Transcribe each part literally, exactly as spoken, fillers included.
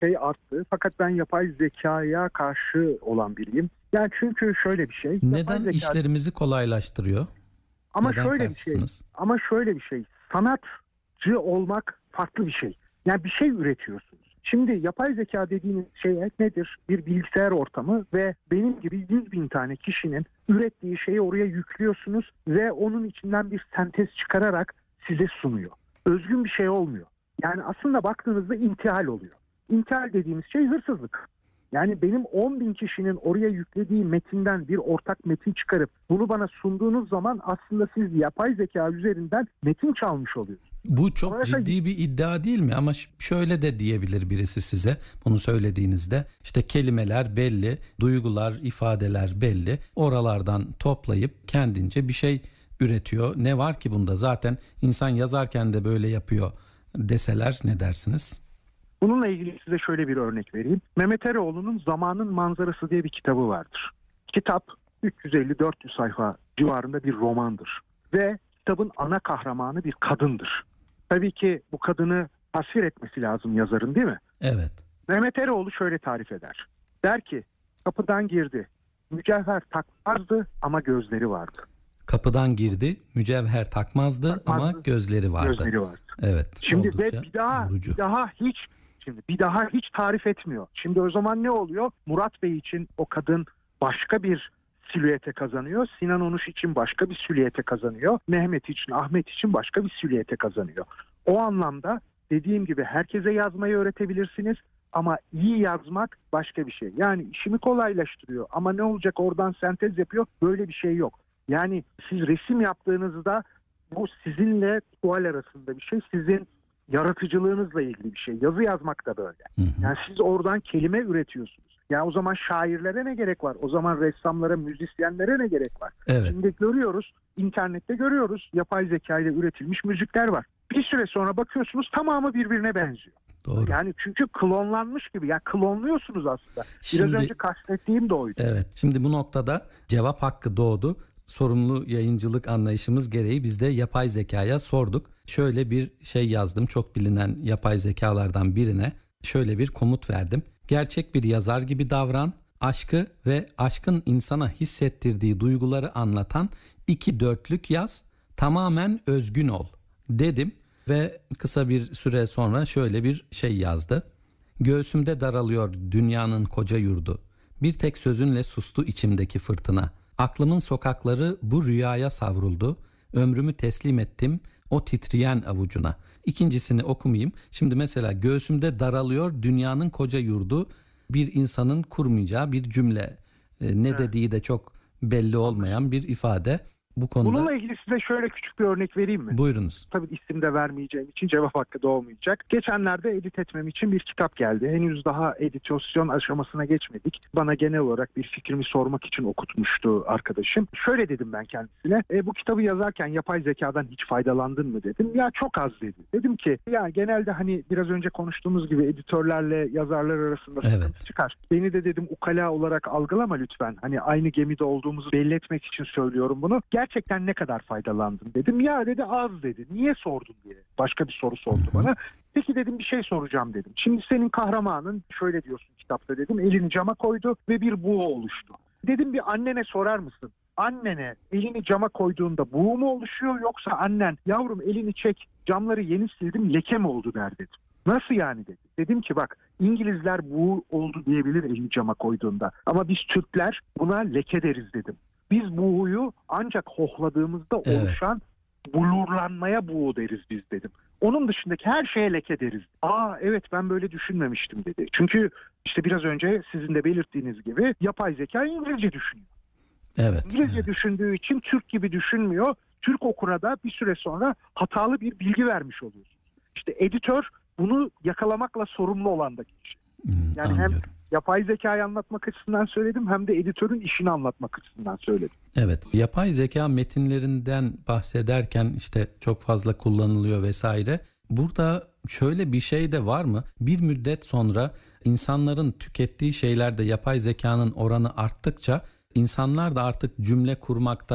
şey arttı. Fakat ben yapay zekaya karşı olan biriyim. Yani çünkü şöyle bir şey. Neden zeka... işlerimizi kolaylaştırıyor? Ama Neden şöyle bir şey. Ama şöyle bir şey. Sanatçı olmak farklı bir şey. Yani bir şey üretiyorsunuz. Şimdi yapay zeka dediğiniz şey nedir? Bir bilgisayar ortamı ve benim gibi yüz bin tane kişinin ürettiği şeyi oraya yüklüyorsunuz ve onun içinden bir sentez çıkararak size sunuyor. Özgün bir şey olmuyor. Yani aslında baktığınızda intihal oluyor. İntihal dediğimiz şey hırsızlık. Yani benim on bin kişinin oraya yüklediği metinden bir ortak metin çıkarıp bunu bana sunduğunuz zaman aslında siz yapay zeka üzerinden metin çalmış oluyorsunuz. Bu çok Orada ciddi bir iddia değil mi? Ama şöyle de diyebilir birisi size bunu söylediğinizde. İşte kelimeler belli, duygular, ifadeler belli. Oralardan toplayıp kendince bir şey üretiyor. Ne var ki bunda? Zaten insan yazarken de böyle yapıyor deseler ne dersiniz? Bununla ilgili size şöyle bir örnek vereyim. Mehmet Eroğlu'nun Zamanın Manzarası diye bir kitabı vardır. Kitap üç yüz elli dört yüz sayfa civarında bir romandır. Ve kitabın ana kahramanı bir kadındır. Tabii ki bu kadını tasvir etmesi lazım yazarın, değil mi? Evet. Mehmet Eroğlu şöyle tarif eder. Der ki kapıdan girdi, mücevher takmazdı ama gözleri vardı. Kapıdan girdi, mücevher takmazdı, takmazdı ama gözleri vardı. Gözleri vardı. Evet. Şimdi ve bir daha, bir daha hiç Şimdi bir daha hiç tarif etmiyor. Şimdi o zaman ne oluyor? Murat Bey için o kadın başka bir silüete kazanıyor. Sinan Onuş için başka bir silüete kazanıyor. Mehmet için, Ahmet için başka bir silüete kazanıyor. O anlamda dediğim gibi herkese yazmayı öğretebilirsiniz ama iyi yazmak başka bir şey. Yani işimi kolaylaştırıyor ama ne olacak oradan sentez yapıyor? Böyle bir şey yok. Yani siz resim yaptığınızda bu sizinle tuval arasında bir şey. Sizin yaratıcılığınızla ilgili bir şey. Yazı yazmak da böyle. Hı hı. Yani siz oradan kelime üretiyorsunuz. Yani o zaman şairlere ne gerek var? O zaman ressamlara, müzisyenlere ne gerek var? Evet. Şimdi görüyoruz, internette görüyoruz. Yapay zeka ile üretilmiş müzikler var. Bir süre sonra bakıyorsunuz tamamı birbirine benziyor. Doğru. Yani çünkü klonlanmış gibi. Yani klonluyorsunuz aslında. Şimdi, Biraz önce kastettiğim de oydu. Evet. Şimdi bu noktada cevap hakkı doğdu. Sorumlu yayıncılık anlayışımız gereği biz de yapay zekaya sorduk. Şöyle bir şey yazdım, çok bilinen yapay zekalardan birine şöyle bir komut verdim. Gerçek bir yazar gibi davran, aşkı ve aşkın insana hissettirdiği duyguları anlatan iki dörtlük yaz, tamamen özgün ol dedim ve kısa bir süre sonra şöyle bir şey yazdı. Göğsümde daralıyor dünyanın koca yurdu, bir tek sözünle sustu içimdeki fırtına. Aklımın sokakları bu rüyaya savruldu. Ömrümü teslim ettim o titreyen avucuna. İkincisini okumayayım. Şimdi mesela göğsümde daralıyor dünyanın koca yurdu. Bir insanın kurmayacağı bir cümle. Ee, ne evet. dediği de çok belli olmayan bir ifade. Bu konuda... Bununla ilgili size şöyle küçük bir örnek vereyim mi? Buyurunuz. Tabii isim de vermeyeceğim için cevap hakkı doğmayacak. Geçenlerde edit etmem için bir kitap geldi. Henüz daha editosyon aşamasına geçmedik. Bana genel olarak bir fikrimi sormak için okutmuştu arkadaşım. Şöyle dedim ben kendisine. E, bu kitabı yazarken yapay zekadan hiç faydalandın mı dedim. Ya çok az dedi. Dedim ki ya genelde hani biraz önce konuştuğumuz gibi editörlerle yazarlar arasında evet. sıkıntı çıkar. Beni de dedim ukala olarak algılama lütfen. Hani aynı gemide olduğumuzu belli etmek için söylüyorum bunu. Gerçekten ne kadar faydalandın dedim. Ya dedi az dedi. Niye sordun diye. Başka bir soru sordu bana. Peki dedim bir şey soracağım dedim. Şimdi senin kahramanın şöyle diyorsun kitapta dedim. Elini cama koydu ve bir buğu oluştu. Dedim bir annene sorar mısın? Annene elini cama koyduğunda buğu mu oluşuyor yoksa annen yavrum elini çek camları yeni sildim leke mi oldu der dedim. Nasıl yani dedi. Dedim ki bak İngilizler buğu oldu diyebilir elini cama koyduğunda. Ama biz Türkler buna leke deriz dedim. Biz buğuyu ancak hohladığımızda evet. oluşan bulurlanmaya buğu deriz biz dedim. Onun dışındaki her şeye leke deriz. Aa evet ben böyle düşünmemiştim dedi. Çünkü işte biraz önce sizin de belirttiğiniz gibi yapay zeka İngilizce düşünüyor. Evet. İngilizce evet. düşündüğü için Türk gibi düşünmüyor. Türk okura da bir süre sonra hatalı bir bilgi vermiş oluyorsunuz. İşte editör bunu yakalamakla sorumlu olan da kişi. Hmm, yani anlıyorum. hem yapay zekayı anlatmak açısından söyledim hem de editörün işini anlatmak açısından söyledim. Evet, yapay zeka metinlerinden bahsederken işte çok fazla kullanılıyor vesaire. Burada şöyle bir şey de var mı? Bir müddet sonra insanların tükettiği şeylerde yapay zekanın oranı arttıkça insanlar da artık cümle kurmakta,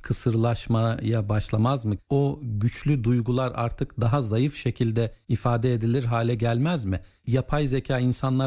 kısırlaşmaya başlamaz mı? O güçlü duygular artık daha zayıf şekilde ifade edilir hale gelmez mi? Yapay zeka insanlar